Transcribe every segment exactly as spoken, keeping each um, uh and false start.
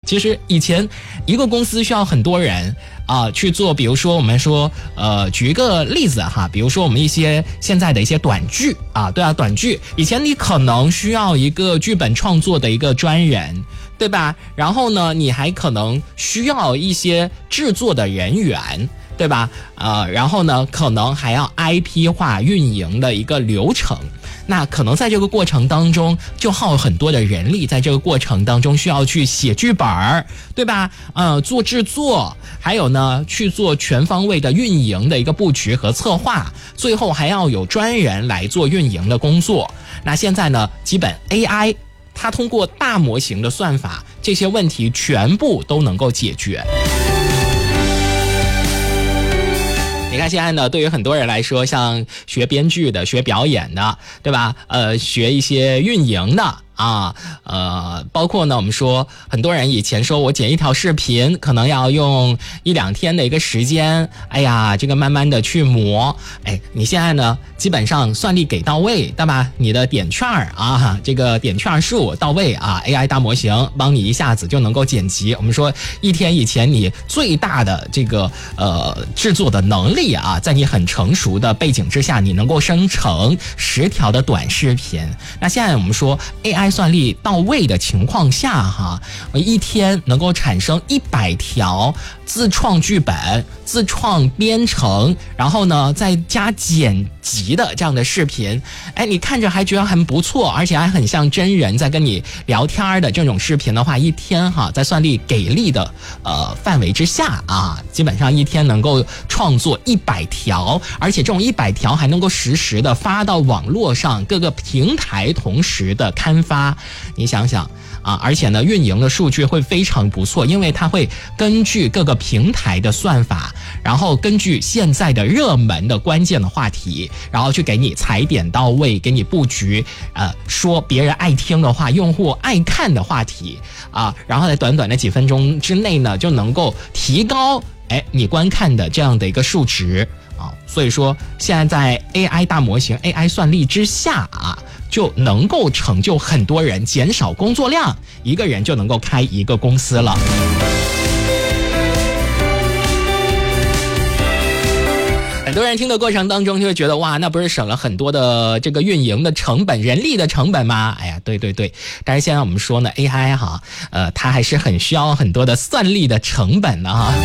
其实以前一个公司需要很多人啊、呃、去做，比如说我们说呃举一个例子哈，比如说我们一些现在的一些短剧啊，对啊，短剧以前你可能需要一个剧本创作的一个专人，对吧？然后呢，你还可能需要一些制作的人员，对吧？呃，然后呢，可能还要 I P 化运营的一个流程。那可能在这个过程当中就耗很多的人力，在这个过程当中需要去写剧本，对吧？呃，做制作，还有呢去做全方位的运营的一个布局和策划，最后还要有专人来做运营的工作。那现在呢，基本 A I 它通过大模型的算法，这些问题全部都能够解决。你看现在呢，对于很多人来说，像学编剧的、学表演的，对吧？呃，学一些运营的啊，呃，包括呢，我们说很多人以前说我剪一条视频可能要用一两天的一个时间，哎呀，这个慢慢的去磨，哎，你现在呢，基本上算力给到位，对吧？你的点券啊，这个点券数到位啊 ，A I 大模型帮你一下子就能够剪辑。我们说一天以前你最大的这个呃制作的能力啊，在你很成熟的背景之下，你能够生成十条的短视频。那现在我们说 A I 算力到位的情况下哈，一天能够产生一百条自创剧本、自创编程，然后呢再加剪辑的这样的视频，哎，你看着还觉得很不错，而且还很像真人在跟你聊天的这种视频的话，一天哈，在算力给力的呃范围之下啊，基本上一天能够创作一百条，而且这种一百条还能够实时的发到网络上，各个平台同时的刊发。你想想啊，而且呢，运营的数据会非常不错，因为它会根据各个平台的算法，然后根据现在的热门的关键的话题，然后去给你踩点到位，给你布局，呃，说别人爱听的话，用户爱看的话题啊，然后在短短的几分钟之内呢，就能够提高哎你观看的这样的一个数值啊。所以说，现在在 A I 大模型、A I 算力之下啊，就能够成就很多人，减少工作量，一个人就能够开一个公司了。很多人听的过程当中就会觉得，哇，那不是省了很多的这个运营的成本、人力的成本吗？哎呀，对对对。但是现在我们说呢 ，A I 哈，呃，它还是很需要很多的算力的成本的哈。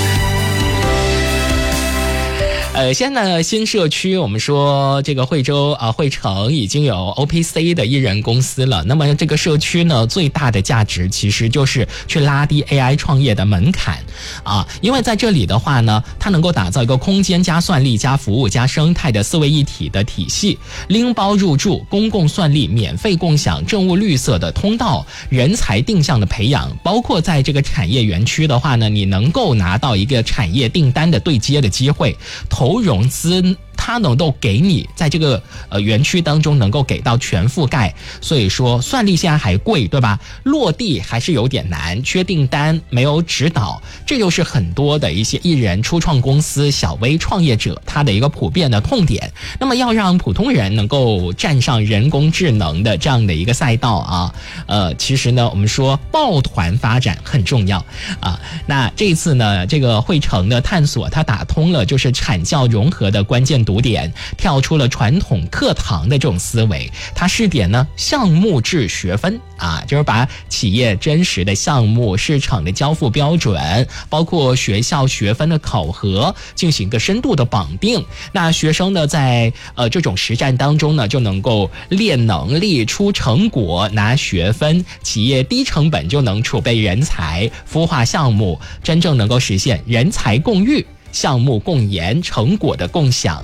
呃，现在呢，新社区我们说这个惠州啊、呃、惠城已经有 O P C 的艺人公司了。那么这个社区呢，最大的价值其实就是去拉低 A I 创业的门槛啊，因为在这里的话呢，它能够打造一个空间加算力加服务加生态的四位一体的体系，拎包入驻、公共算力免费共享、政务绿色的通道、人才定向的培养，包括在这个产业园区的话呢，你能够拿到一个产业订单的对接的机会。投融资，它能够给你在这个呃园区当中能够给到全覆盖，所以说算力现在还贵，对吧？落地还是有点难，缺订单，没有指导，这就是很多的一些艺人、初创公司、小微创业者他的一个普遍的痛点。那么要让普通人能够站上人工智能的这样的一个赛道啊，呃，其实呢，我们说抱团发展很重要啊。那这次呢，这个惠城的探索，它打通了就是产教融合的关键读点，跳出了传统课堂的这种思维，它试点呢项目制学分啊，就是把企业真实的项目、市场的交付标准，包括学校学分的考核，进行一个深度的绑定。那学生呢，在呃这种实战当中呢，就能够练能力、出成果、拿学分，企业低成本就能储备人才，孵化项目，真正能够实现人才共育、项目共研、成果的共享。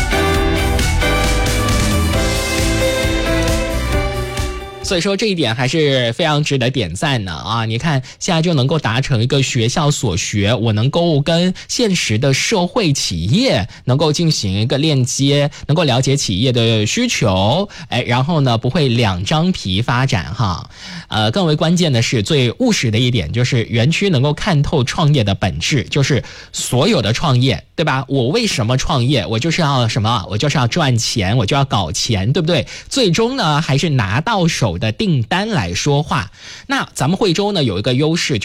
所以说这一点还是非常值得点赞的啊！你看现在就能够达成一个学校所学，我能够跟现实的社会企业能够进行一个链接，能够了解企业的需求，哎，然后呢不会两张皮发展哈。呃，更为关键的是最务实的一点，就是园区能够看透创业的本质，就是所有的创业，对吧？我为什么创业？我就是要什么？我就是要赚钱，我就要搞钱，对不对？最终呢，还是拿到手的订单来说话。那咱们惠州呢有一个优势，